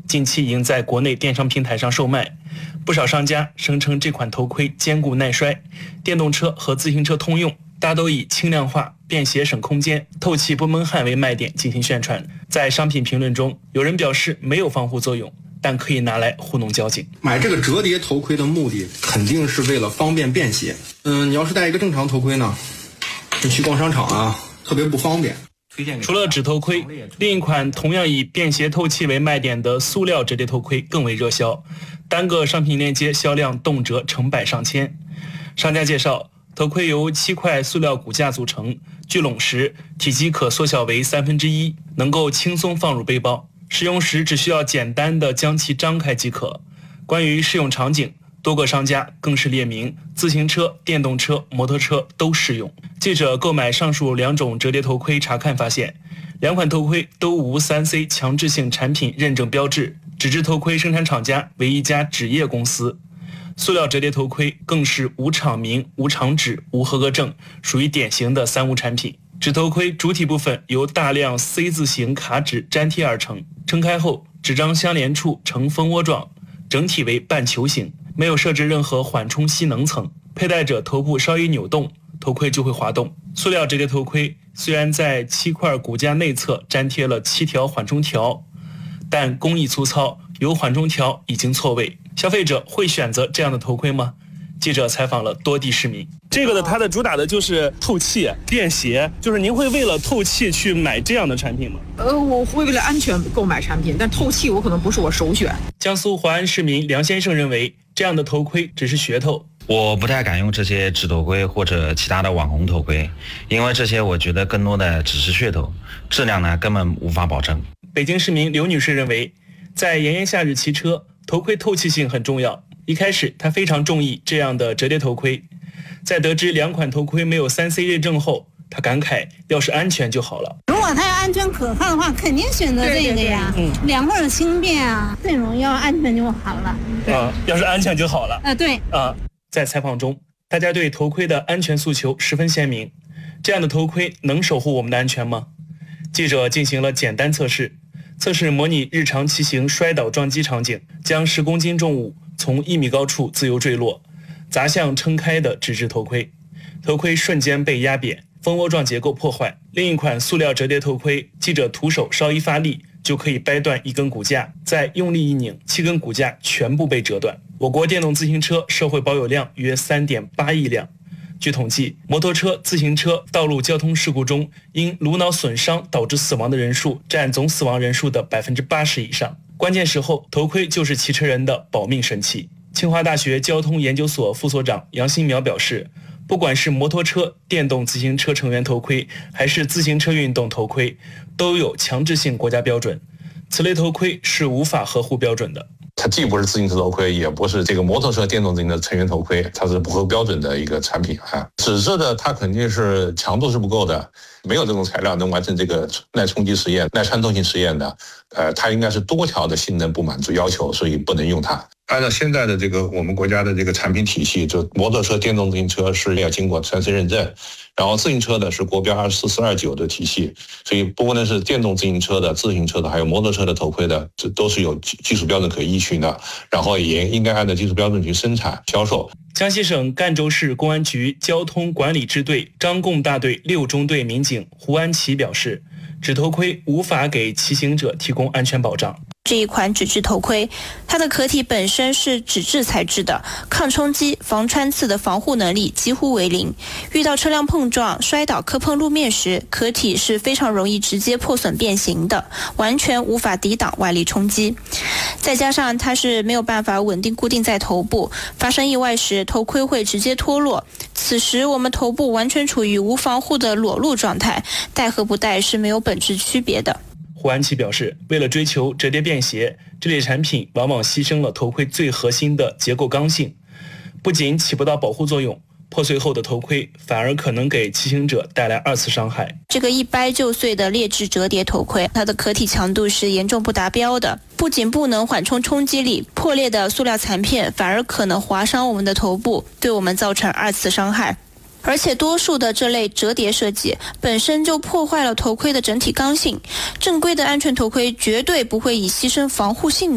近期已经在国内电商平台上售卖。不少商家声称这款头盔坚固耐摔，电动车和自行车通用，大都以轻量化、便携省空间、透气不闷汗为卖点进行宣传。在商品评论中，有人表示没有防护作用，但可以拿来糊弄交警。 买这个折叠头盔的目的肯定是为了方便便携。你要是戴一个正常头盔呢，你去逛商场啊，特别不方便。 除了纸头盔，另一款同样以便携透气为卖点的塑料折叠头盔更为热销，单个商品链接销量动辄成百上千。商家介绍，头盔由7块塑料骨架组成，聚拢时体积可缩小为1/3，能够轻松放入背包，使用时只需要简单的将其张开即可。关于适用场景，多个商家更是列明自行车、电动车、摩托车都适用。记者购买上述2种折叠头盔查看发现，2款头盔都无3C 强制性产品认证标志，纸质头盔生产厂家为一家纸业公司。塑料折叠头盔更是无厂名、无厂址、无合格证，属于典型的3无产品。纸头盔主体部分由大量 C 字形卡纸粘贴而成，撑开后纸张相连处呈蜂窝状，整体为半球形，没有设置任何缓冲吸能层，佩戴者头部稍一扭动，头盔就会滑动。塑料折叠头盔虽然在7块骨架内侧粘贴了7条缓冲条，但工艺粗糙，有缓冲条已经错位。消费者会选择这样的头盔吗？记者采访了多地市民。 这个它的主打的就是透气、便携，就是您会为了透气去买这样的产品吗？ 我会为了安全购买产品，但透气我可能不是我首选。 江苏淮安市民梁先生认为，这样的头盔只是噱头。 我不太敢用这些纸头盔或者其他的网红头盔，因为这些我觉得更多的只是噱头，质量呢根本无法保证。 北京市民刘女士认为，在炎炎夏日骑车，头盔透气性很重要。一开始她非常中意这样的折叠头盔，在得知2款头盔没有3C 认证后，她感慨要是安全就好了。 如果它要安全可靠的话，肯定选择这个呀。2块轻便啊，内容要安全就好了。 要是安全就好了。 对。 在采访中，大家对头盔的安全诉求十分鲜明。这样的头盔能守护我们的安全吗？记者进行了简单测试，模拟日常骑行摔倒撞击场景，将10公斤重物从1米高处自由坠落，砸向撑开的纸质头盔，头盔瞬间被压扁，蜂窝状结构破坏。另一款塑料折叠头盔，记者徒手稍一发力就可以掰断1根骨架，再用力一拧，7根骨架全部被折断。我国电动自行车社会保有量约3.8亿辆。据统计，摩托车、自行车道路交通事故中因颅脑损伤导致死亡的人数占总死亡人数的80%以上。关键时候，头盔就是骑车人的保命神器。清华大学交通研究所副所长杨新苗表示，不管是摩托车、电动自行车成员头盔，还是自行车运动头盔，都有强制性国家标准，此类头盔是无法合乎标准的。 它既不是自行车头盔，也不是这个摩托车电动自行车成员头盔，它是不合标准的一个产品啊。纸质的它肯定是强度是不够的，没有这种材料能完成这个耐冲击实验、耐穿透性实验的。它应该是多条的性能不满足要求，所以不能用它。按照现在的这个我们国家的这个产品体系，就摩托车、电动自行车是要经过3C 认证，然后自行车的是国标24429的体系，所以不论是电动自行车的、自行车的，还有摩托车的头盔的，这都是有技术标准可依循的，然后也应该按照技术标准去生产销售。 江西省赣州市公安局交通管理支队张贡大队6中队民警胡安琪表示，纸头盔无法给骑行者提供安全保障。 这一款纸质头盔，它的壳体本身是纸质材质的，抗冲击、防穿刺的防护能力几乎为零。遇到车辆碰撞、摔倒磕碰路面时，壳体是非常容易直接破损变形的，完全无法抵挡外力冲击。再加上它是没有办法稳定固定在头部，发生意外时头盔会直接脱落，此时我们头部完全处于无防护的裸露状态，戴和不戴是没有本质区别的。 胡安琪表示，为了追求折叠便携，这类产品往往牺牲了头盔最核心的结构刚性，不仅起不到保护作用，破碎后的头盔反而可能给骑行者带来2次伤害。 这个一掰就碎的劣质折叠头盔，它的壳体强度是严重不达标的，不仅不能缓冲冲击力，破裂的塑料残片反而可能划伤我们的头部，对我们造成2次伤害。而且多数的这类折叠设计本身就破坏了头盔的整体刚性，正规的安全头盔绝对不会以牺牲防护性能